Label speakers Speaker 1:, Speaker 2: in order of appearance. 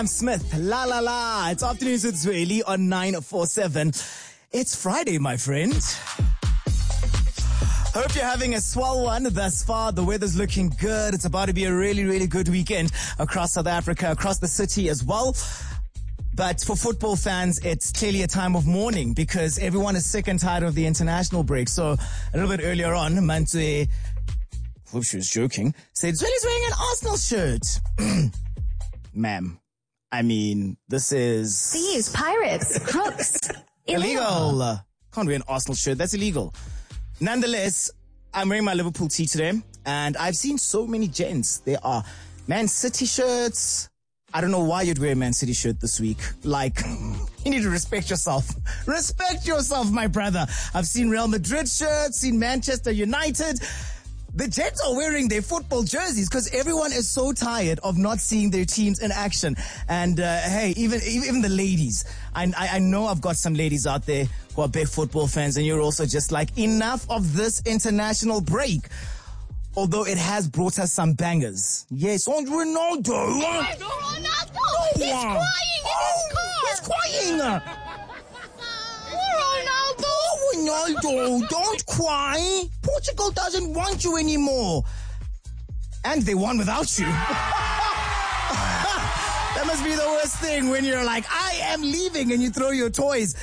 Speaker 1: I'm Smith. La la la. It's Afternoons with Zweli on 947. It's Friday, my friend. Hope you're having a swell one thus far. The weather's looking good. It's about to be a really, really good weekend across South Africa, across the city as well. But for football fans, it's clearly a time of mourning because everyone is sick and tired of the international break. So a little bit earlier on, Mantwe, hope she was joking, said, Zweli's wearing an Arsenal shirt. Ma'am, I mean, this is...
Speaker 2: Thieves, pirates, crooks.
Speaker 1: Illegal. Can't wear an Arsenal shirt. That's illegal. Nonetheless, I'm wearing my Liverpool tee today, and I've seen so many gents. There are Man City shirts. I don't know why you'd wear a Man City shirt this week. Like, you need to respect yourself. Respect yourself, my brother. I've seen Real Madrid shirts, seen Manchester United. The Jets are wearing their football jerseys because everyone is so tired of not seeing their teams in action. And hey, even the ladies. I know I've got some ladies out there who are big football fans, and you're also just like, enough of this international break. Although it has brought us some bangers. Yes, on Ronaldo.
Speaker 2: Ronaldo! He's crying in his car!
Speaker 1: He's crying! Ronaldo, don't cry. Portugal doesn't want you anymore. And they won without you. That must be the worst thing when you're like, I am leaving, and you throw your toys